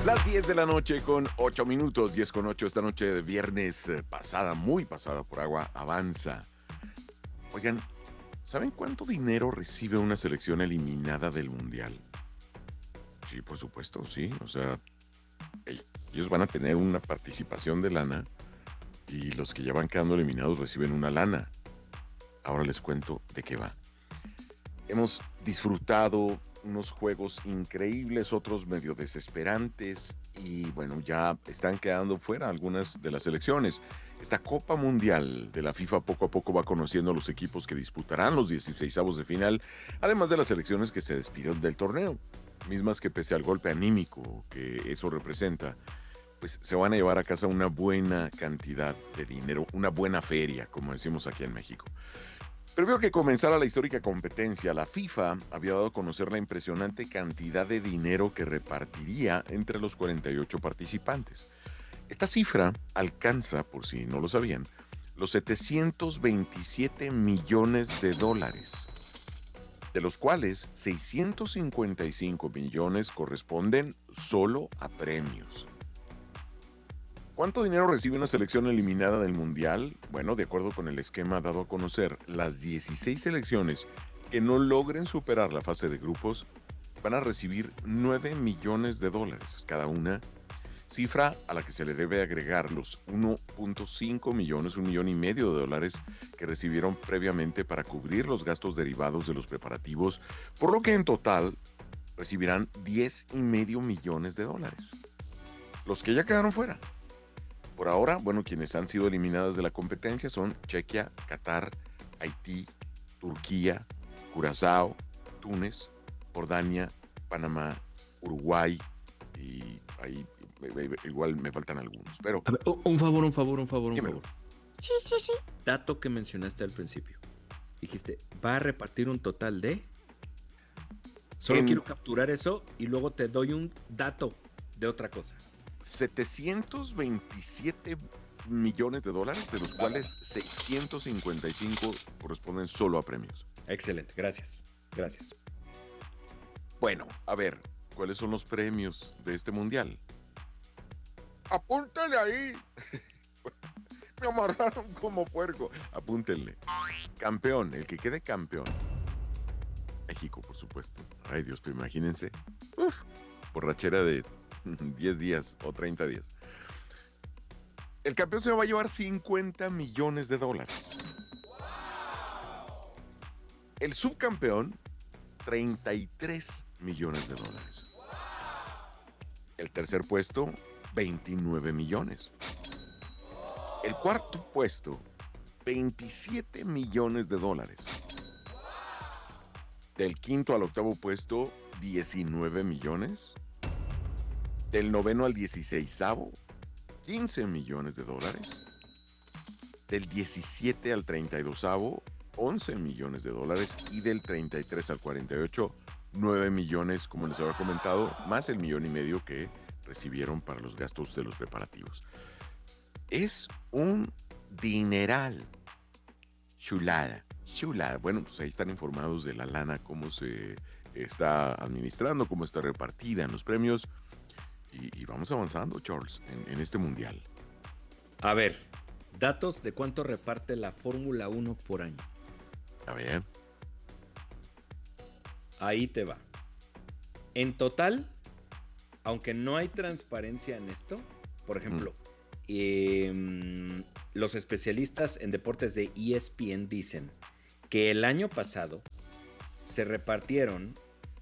Las 10 de la noche con 8 minutos, 10 con 8 esta noche de viernes pasada, muy pasada por agua, avanza. Oigan, ¿saben cuánto dinero recibe una selección eliminada del Mundial? Sí, por supuesto, sí. O sea, ellos van a tener una participación de lana y los que ya van quedando eliminados reciben una lana. Ahora les cuento de qué va. Hemos disfrutado unos juegos increíbles, otros medio desesperantes y bueno, ya están quedando fuera algunas de las selecciones. Esta Copa Mundial de la FIFA poco a poco va conociendo a los equipos que disputarán los 16avos de final, además de las selecciones que se despidieron del torneo, mismas que pese al golpe anímico que eso representa, pues se van a llevar a casa una buena cantidad de dinero, una buena feria, como decimos aquí en México. Previo a que comenzara la histórica competencia, la FIFA había dado a conocer la impresionante cantidad de dinero que repartiría entre los 48 participantes. Esta cifra alcanza, por si no lo sabían, los 727 millones de dólares, de los cuales 655 millones corresponden solo a premios. ¿Cuánto dinero recibe una selección eliminada del Mundial? Bueno, de acuerdo con el esquema dado a conocer, las 16 selecciones que no logren superar la fase de grupos van a recibir 9 millones de dólares cada una, cifra a la que se le debe agregar los 1.5 millones, 1,5 millones de dólares que recibieron previamente para cubrir los gastos derivados de los preparativos, por lo que en total recibirán 10,5 millones de dólares. Los que ya quedaron fuera. Por ahora, bueno, quienes han sido eliminadas de la competencia son Chequia, Qatar, Haití, Turquía, Curazao, Túnez, Jordania, Panamá, Uruguay y ahí igual me faltan algunos, pero A ver, un favor, un dímelo. favor. Dato que mencionaste al principio. Dijiste, va a repartir un total de... Solo En quiero capturar eso y luego te doy un dato de otra cosa. 727 millones de dólares, de los Va, va, cuales va. 655 corresponden solo a premios. Excelente, gracias. Gracias. Bueno, a ver, ¿cuáles son los premios de este mundial? Apúntale ahí. Me amarraron como puerco. Apúntenle. Campeón, el que quede campeón. México, por supuesto. Ay, Dios, pero imagínense. Uf, borrachera de 10 días o 30 días. El campeón se va a llevar 50 millones de dólares. El subcampeón, 33 millones de dólares. El tercer puesto, 29 millones. El cuarto puesto, 27 millones de dólares. Del quinto al octavo puesto, 19 millones. Del noveno al 16avo, 15 millones de dólares. Del 17 al 32avo, 11 millones de dólares. Y del 33 al 48, 9 millones, como les había comentado, más el 1,5 millones que recibieron para los gastos de los preparativos. Es un dineral. Chulada, chulada. Bueno, pues ahí están informados de la lana, cómo se está administrando, cómo está repartida en los premios. Y vamos avanzando, Charles, en este mundial. A ver, datos de cuánto reparte la Fórmula 1 por año. A ver. Ahí te va. En total, aunque no hay transparencia en esto, por ejemplo, los especialistas en deportes de ESPN dicen que el año pasado se repartieron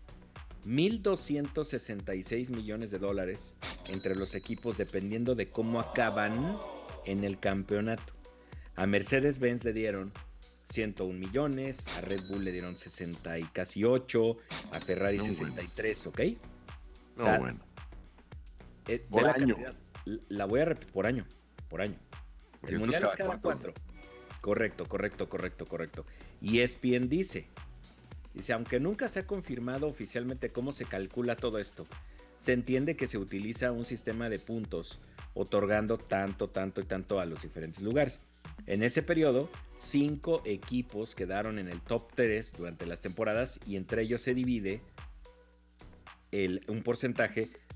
1.266 millones de dólares entre los equipos dependiendo de cómo acaban en el campeonato. A Mercedes-Benz le dieron 101 millones, a Red Bull le dieron 60 y casi 8, a Ferrari No, 63, ¿ok? No, O sea, bueno. ve Por la año. cantidad. La voy a repetir por año. Por año. Porque El esto es mundial es cada cada cuatro. 4. Correcto. Y ESPN dice, aunque nunca se ha confirmado oficialmente cómo se calcula todo esto, se entiende que se utiliza un sistema de puntos, otorgando tanto y tanto a los diferentes lugares. En ese periodo, 5 equipos quedaron en el top 3 durante las temporadas y entre ellos se divide un porcentaje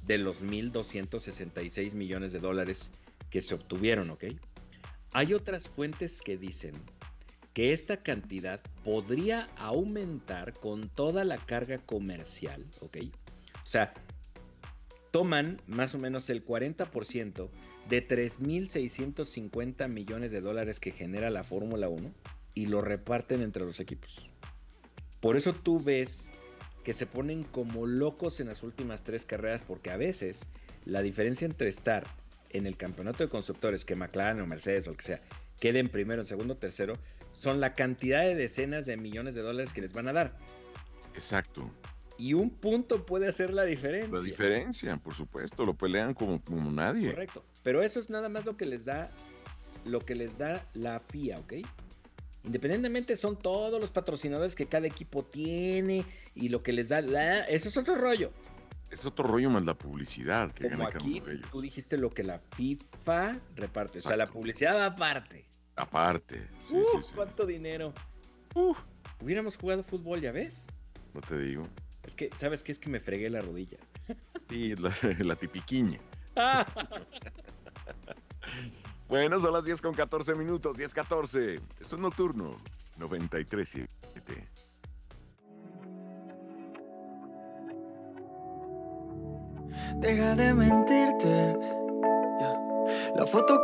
de los 1.266 millones de dólares que se obtuvieron, ¿ok? Hay otras fuentes que dicen que esta cantidad podría aumentar con toda la carga comercial, ¿ok? O sea, toman más o menos el 40% de 3.650 millones de dólares que genera la Fórmula 1 y lo reparten entre los equipos. Por eso tú ves que se ponen como locos en las últimas 3 carreras, porque a veces la diferencia entre estar en el campeonato de constructores, que McLaren o Mercedes o lo que sea, queden primero, en segundo, tercero, son la cantidad de decenas de millones de dólares que les van a dar. Exacto. Y un punto puede hacer la diferencia. La diferencia, por supuesto, lo pelean como nadie. Correcto. Pero eso es nada más lo que les da la FIA, ¿ok? Independientemente son todos los patrocinadores que cada equipo tiene y lo que les da eso es otro rollo. Es otro rollo más la publicidad que Como gana cada aquí uno de ellos. tú dijiste lo que la FIFA reparte. Exacto. O sea, la publicidad va aparte. Aparte. Sí, sí. ¿Cuánto dinero? Hubiéramos jugado fútbol, ¿ya ves? No te digo. Es que, ¿sabes qué? Es que me fregué la rodilla. Sí, la tipiquiña. Bueno, son las 10:14 minutos, 10:14. Esto es Nocturno 93.7. Deja de mentirte. La foto que